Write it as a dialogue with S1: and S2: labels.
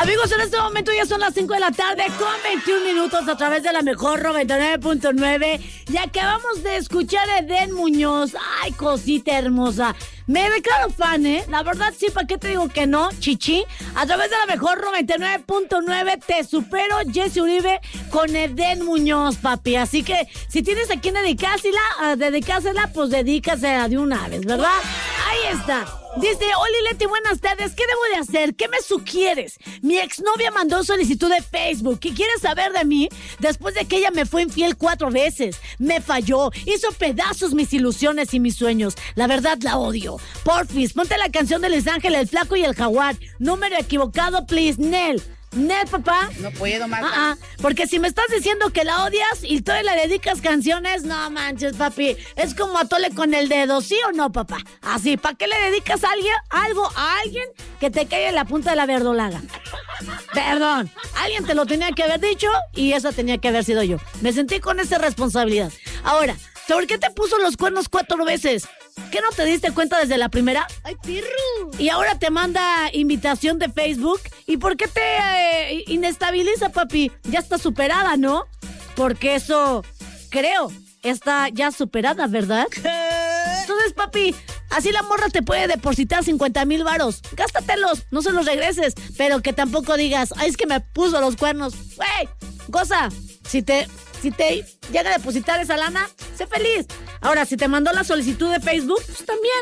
S1: Amigos, en este momento ya son las 5 de la tarde con 21 minutos a través de la mejor 99.9. Y acabamos de escuchar a Edén Muñoz. Ay, cosita hermosa. Me declaro fan, La verdad, sí, ¿para qué te digo que no, chichi? A través de la mejor 99.9 te supero, Jessy Uribe con Edén Muñoz, papi. Así que si tienes a quien dedicársela, pues dedícasela de una vez, ¿verdad? Ahí está. Dice, Oli Leti, buenas tardes, ¿qué debo de hacer? ¿Qué me sugieres? Mi exnovia mandó solicitud de Facebook y quiere saber de mí después de que ella me fue infiel 4 veces. Me falló, hizo pedazos mis ilusiones y mis sueños. La verdad la odio. Porfis, ponte la canción de Luis Ángel, el flaco y el jaguar. Número equivocado, please, Nel. Nel, papá.
S2: No puedo, Marta.
S1: Porque si me estás diciendo que la odias y tú le dedicas canciones, no manches, papi. Es como atole con el dedo, ¿sí o no, papá? Así, ¿para qué le dedicas a alguien que te caiga en la punta de la verdolaga? Perdón, alguien te lo tenía que haber dicho y eso tenía que haber sido yo. Me sentí con esa responsabilidad. Ahora, ¿por qué te puso los cuernos 4 veces? ¿Qué no te diste cuenta desde la primera?
S2: ¡Ay, perro!
S1: Y ahora te manda invitación de Facebook. ¿Y por qué te inestabiliza, papi? Ya está superada, ¿no? Porque eso, creo, está ya superada, ¿verdad? Entonces, papi, así la morra te puede depositar 50,000 varos. Gástatelos, no se los regreses. Pero que tampoco digas, ay, es que me puso los cuernos. ¡Güey! Goza, si te llega a depositar esa lana, sé feliz. Ahora, si te mandó la solicitud de Facebook, pues también.